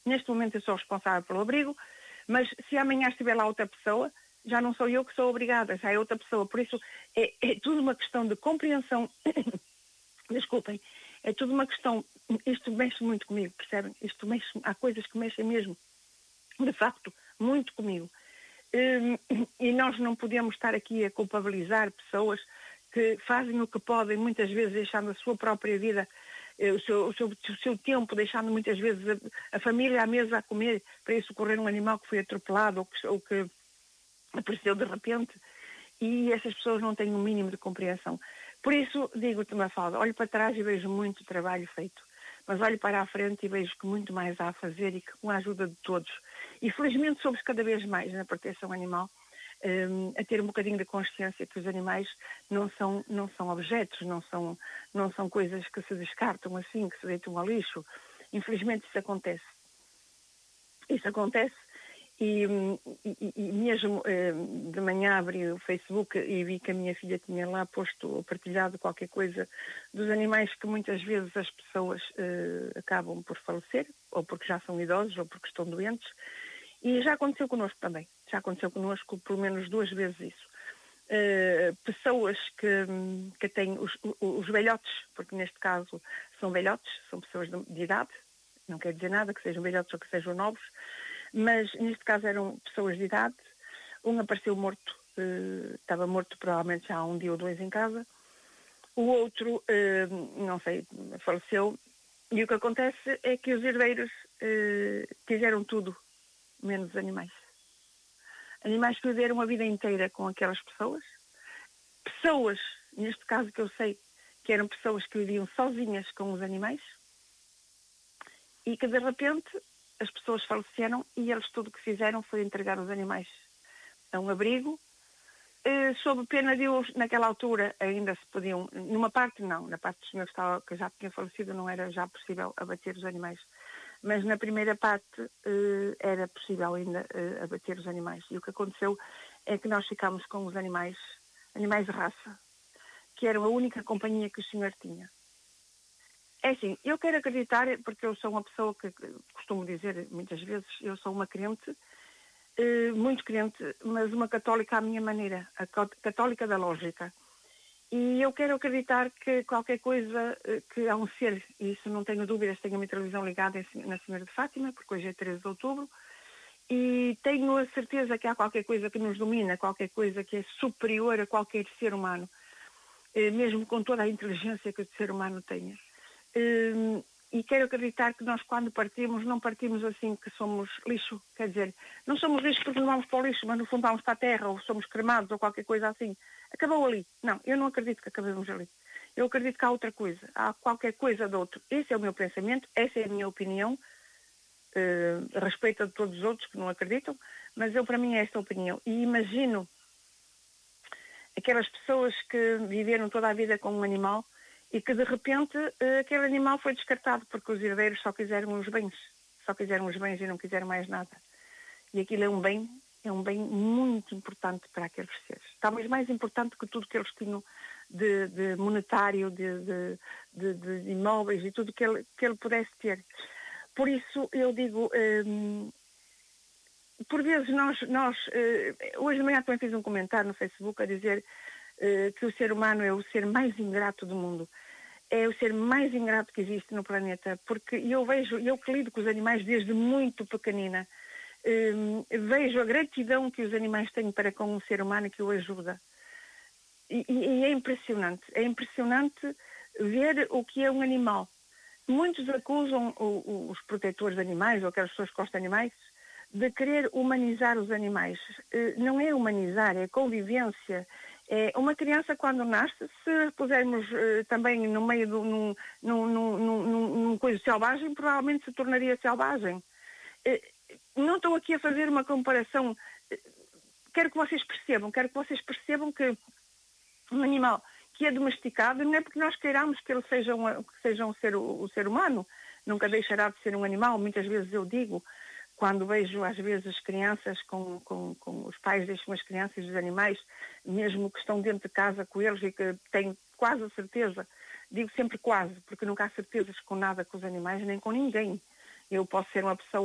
Neste momento eu sou responsável pelo abrigo, mas se amanhã estiver lá outra pessoa, já não sou eu que sou obrigada, já é outra pessoa. Por isso é tudo uma questão de compreensão. Desculpem, é tudo uma questão, isto mexe muito comigo, percebem? Há coisas que mexem mesmo, de facto, muito comigo. E nós não podemos estar aqui a culpabilizar pessoas que fazem o que podem, muitas vezes deixando a sua própria vida, o seu tempo, deixando muitas vezes a família à mesa a comer, para isso socorrer um animal que foi atropelado ou que apareceu de repente, e essas pessoas não têm um mínimo de compreensão. Por isso, digo-te, Mafalda, olho para trás e vejo muito trabalho feito, mas olho para a frente e vejo que muito mais há a fazer e que com a ajuda de todos. E felizmente somos cada vez mais na proteção animal, a ter um bocadinho de consciência que os animais não são objetos, não são coisas que se descartam assim, que se deitam ao lixo. Infelizmente isso acontece. Isso acontece. E mesmo de manhã abri o Facebook e vi que a minha filha tinha lá posto ou partilhado qualquer coisa dos animais que muitas vezes as pessoas acabam por falecer, ou porque já são idosos, ou porque estão doentes. E já aconteceu connosco também. Já aconteceu connosco pelo menos 2 vezes isso. Pessoas que têm os velhotes, porque neste caso são velhotes, são pessoas de idade, não quer dizer nada que sejam velhotes ou que sejam novos, mas neste caso eram pessoas de idade. Um apareceu morto, estava morto provavelmente já há 1 dia ou 2 em casa. O outro, não sei, faleceu. E o que acontece é que os herdeiros fizeram tudo, menos os animais. Animais que viveram a vida inteira com aquelas pessoas. Pessoas, neste caso que eu sei, que eram pessoas que viviam sozinhas com os animais. E que de repente as pessoas faleceram e eles tudo o que fizeram foi entregar os animais a um abrigo, sob pena de eles, naquela altura ainda se podiam, numa parte não, na parte do senhor que já tinha falecido não era já possível abater os animais, mas na primeira parte era possível ainda abater os animais. E o que aconteceu é que nós ficámos com os animais de raça, que eram a única companhia que o senhor tinha. É assim, eu quero acreditar, porque eu sou uma pessoa que costumo dizer muitas vezes, eu sou uma crente, muito crente, mas uma católica à minha maneira, a católica da lógica. E eu quero acreditar que qualquer coisa, que há um ser, e isso não tenho dúvidas, tenho a minha televisão ligada na Senhora de Fátima, porque hoje é 13 de outubro, e tenho a certeza que há qualquer coisa que nos domina, qualquer coisa que é superior a qualquer ser humano, mesmo com toda a inteligência que o ser humano tenha. E quero acreditar que nós quando partimos, não partimos assim que somos lixo, quer dizer, não somos lixo porque não vamos para o lixo, mas no fundo vamos para a terra, ou somos cremados, ou qualquer coisa assim. Acabou ali. Não, eu não acredito que acabemos ali. Eu acredito que há outra coisa, há qualquer coisa de outro. Esse é o meu pensamento, essa é a minha opinião, respeito a todos os outros que não acreditam, mas para mim é esta a opinião. E imagino aquelas pessoas que viveram toda a vida com um animal, e que de repente aquele animal foi descartado porque os herdeiros só quiseram os bens e não quiseram mais nada. E aquilo é um bem muito importante para aqueles seres. Talvez mais importante que tudo que eles tinham de monetário, de imóveis e tudo que ele pudesse ter. Por isso eu digo, por vezes nós hoje de manhã também fiz um comentário no Facebook a dizer que o ser humano é o ser mais ingrato do mundo. É o ser mais ingrato que existe no planeta, porque eu que lido com os animais desde muito pequenina, vejo a gratidão que os animais têm para com o ser humano que o ajuda. E é impressionante ver o que é um animal. Muitos acusam os protetores de animais, ou aquelas pessoas que gostam de animais, de querer humanizar os animais. Não é humanizar, é convivência. É uma criança quando nasce, se pusermos também no meio de num coisa selvagem, provavelmente se tornaria selvagem. Não estou aqui a fazer uma comparação. Quero que vocês percebam que um animal que é domesticado não é porque nós queiramos que ele seja o ser humano, nunca deixará de ser um animal. Muitas vezes eu digo, quando vejo às vezes as crianças com os pais deixam as crianças e os animais, mesmo que estão dentro de casa com eles e que têm quase a certeza, digo sempre quase, porque nunca há certezas com nada com os animais, nem com ninguém. Eu posso ser uma pessoa